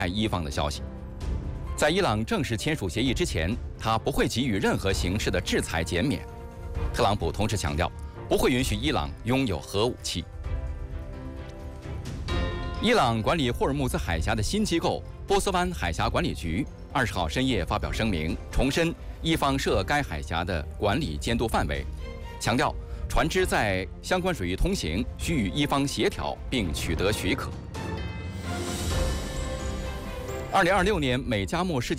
伊方的消息。在伊朗正式签署协议之前，他不会给予任何形式的制裁减免。特朗普同时强调，不会允许伊朗拥有核武器。伊朗管理霍尔木兹海峡的新机构波斯湾海峡管理局20号深夜发表声明，重申伊方涉该海峡的管理监督范围，强调船只在相关水域通行需与伊方协调并取得许可。2026年美加墨世界